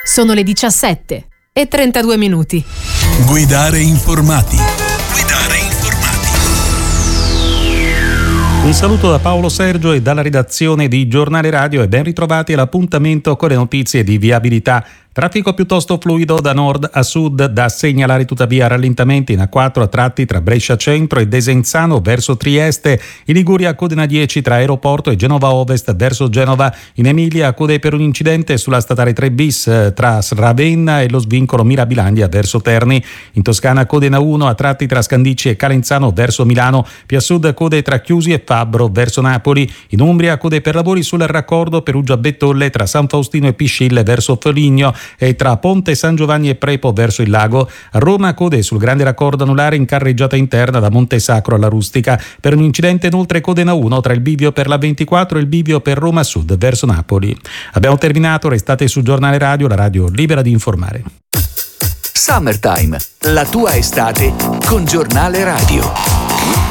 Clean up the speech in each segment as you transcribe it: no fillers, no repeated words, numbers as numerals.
Sono le 17:32. Guidare informati. Un saluto da Paolo Sergio e dalla redazione di Giornale Radio e ben ritrovati all'appuntamento con le notizie di viabilità. Traffico piuttosto fluido da nord a sud, da segnalare tuttavia rallentamenti in A4 a tratti tra Brescia Centro e Desenzano verso Trieste, in Liguria code in A10 tra Aeroporto e Genova Ovest verso Genova, in Emilia code per un incidente sulla statale 3 bis tra Ravenna e lo svincolo Mirabilandia verso Terni, in Toscana code in A1 a tratti tra Scandicci e Calenzano verso Milano, più a sud code tra Chiusi e Fabbro verso Napoli, in Umbria code per lavori sul raccordo Perugia Bettolle tra San Faustino e Piscille verso Foligno e tra Ponte San Giovanni e Prepo verso il lago. A Roma code sul grande raccordo anulare in carreggiata interna da Monte Sacro alla Rustica, per un incidente inoltre code in A1 tra il bivio per la 24 e il bivio per Roma Sud verso Napoli. Abbiamo terminato, restate su Giornale Radio, la radio libera di informare. Summertime, la tua estate con Giornale Radio.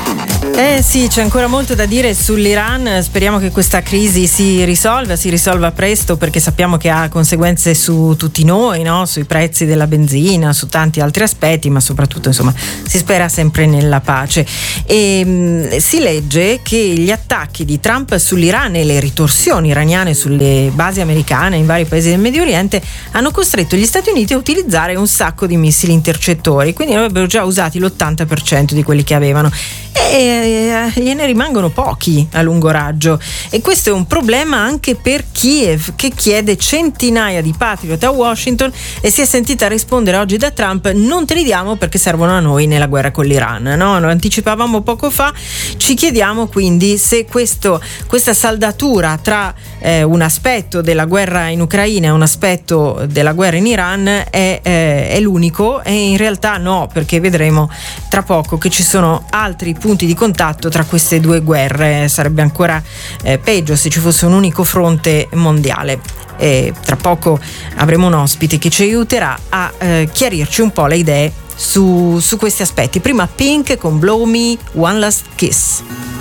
Sì, c'è ancora molto da dire sull'Iran. Speriamo che questa crisi si risolva presto, perché sappiamo che ha conseguenze su tutti noi, no? Sui prezzi della benzina, su tanti altri aspetti, ma soprattutto, insomma, si spera sempre nella pace. E si legge che gli attacchi di Trump sull'Iran e le ritorsioni iraniane sulle basi americane in vari paesi del Medio Oriente hanno costretto gli Stati Uniti a utilizzare un sacco di missili intercettori, quindi avrebbero già usati l'80% di quelli che avevano. E gliene rimangono pochi a lungo raggio, e questo è un problema anche per Kiev, che chiede centinaia di Patriot a Washington e si è sentita rispondere oggi da Trump: non te li diamo perché servono a noi nella guerra con l'Iran, no? Lo anticipavamo poco fa. Ci chiediamo quindi se questa saldatura tra un aspetto della guerra in Ucraina e un aspetto della guerra in Iran è l'unico, e in realtà no, perché vedremo tra poco che ci sono altri punti di contatto tra queste due guerre. Sarebbe ancora peggio se ci fosse un unico fronte mondiale. Tra poco avremo un ospite che ci aiuterà a chiarirci un po' le idee su questi aspetti. Prima Pink con Blow Me One Last Kiss.